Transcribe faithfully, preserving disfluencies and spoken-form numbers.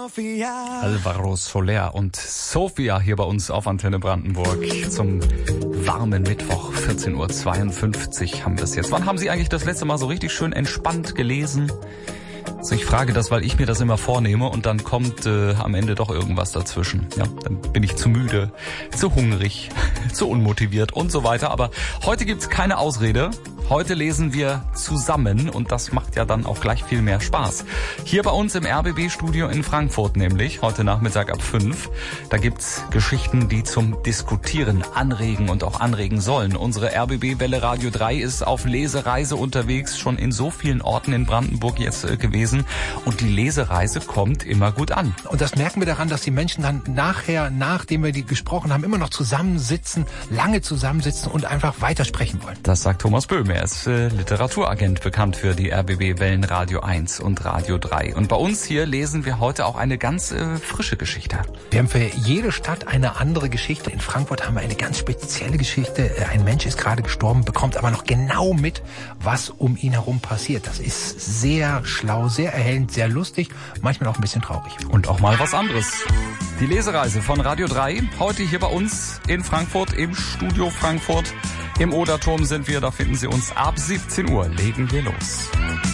Sophia. Alvaro Soler und Sophia hier bei uns auf Antenne Brandenburg zum warmen Mittwoch, vierzehn Uhr zweiundfünfzig haben wir es jetzt. Wann haben Sie eigentlich das letzte Mal so richtig schön entspannt gelesen? Also ich frage das, weil ich mir das immer vornehme und dann kommt äh, am Ende doch irgendwas dazwischen. Ja, dann bin ich zu müde, zu hungrig, zu unmotiviert und so weiter. Aber heute gibt's keine Ausrede. Heute lesen wir zusammen und das macht ja dann auch gleich viel mehr Spaß. Hier bei uns im R B B-Studio in Frankfurt nämlich, heute Nachmittag ab fünf. Da gibt's Geschichten, die zum Diskutieren anregen und auch anregen sollen. Unsere R B B-Welle Radio drei ist auf Lesereise unterwegs, schon in so vielen Orten in Brandenburg jetzt äh, gewesen. Und die Lesereise kommt immer gut an. Und das merken wir daran, dass die Menschen dann nachher, nachdem wir die gesprochen haben, immer noch zusammensitzen, lange zusammensitzen und einfach weitersprechen wollen. Das sagt Thomas Böhm. Er ist äh, Literaturagent, bekannt für die R B B-Wellen Radio eins und Radio drei. Und bei uns hier lesen wir heute auch eine ganz äh, frische Geschichte. Wir haben für jede Stadt eine andere Geschichte. In Frankfurt haben wir eine ganz spezielle Geschichte. Ein Mensch ist gerade gestorben, bekommt aber noch genau mit, was um ihn herum passiert. Das ist sehr schlau, sehr erhellend, sehr lustig, manchmal auch ein bisschen traurig. Und auch mal was anderes. Die Lesereise von Radio drei, heute hier bei uns in Frankfurt, im Studio Frankfurt. Im Oderturm sind wir, da finden Sie uns ab siebzehn Uhr. Legen wir los.